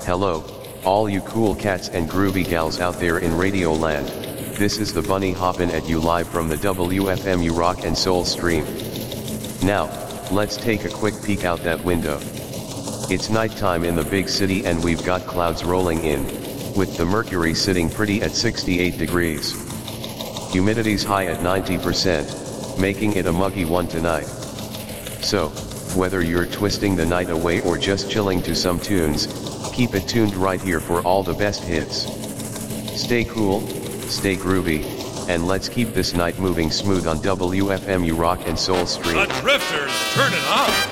Hello, all you cool cats and groovy gals out there in Radio Land. This is the Bunny hoppin' at you live from the WFMU Rock and Soul stream. Now, let's take a quick peek out that window. It's nighttime in the big city and we've got clouds rolling in, with the mercury sitting pretty at 68 degrees. Humidity's high at 90%, making it a muggy one tonight. So, whether you're twisting the night away or just chilling to some tunes, keep it tuned right here for all the best hits. Stay cool, stay groovy, and let's keep this night moving smooth on WFMU Rock and Soul stream. The Drifters, turn it on!